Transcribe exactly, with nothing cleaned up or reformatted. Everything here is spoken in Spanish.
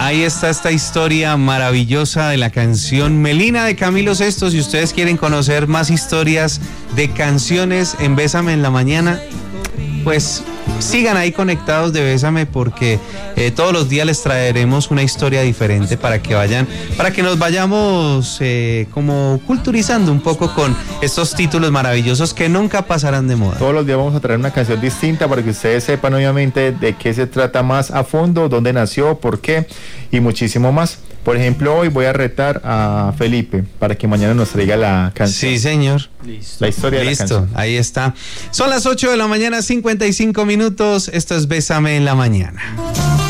Ahí está esta historia maravillosa de la canción Melina de Camilo Sesto. Si ustedes quieren conocer más historias de canciones en Bésame en la Mañana, pues sigan ahí conectados de Bésame, porque eh, todos los días les traeremos una historia diferente para que vayan, para que nos vayamos eh, como culturizando un poco con estos títulos maravillosos que nunca pasarán de moda. Todos los días vamos a traer una canción distinta para que ustedes sepan obviamente de qué se trata más a fondo, dónde nació, por qué y muchísimo más. Por ejemplo, hoy voy a retar a Felipe para que mañana nos traiga la canción. Sí, señor. Listo. La historia de Listo, la canción. Ahí está. Son las ocho de la mañana, cincuenta y cinco minutos. Esto es Bésame en la Mañana.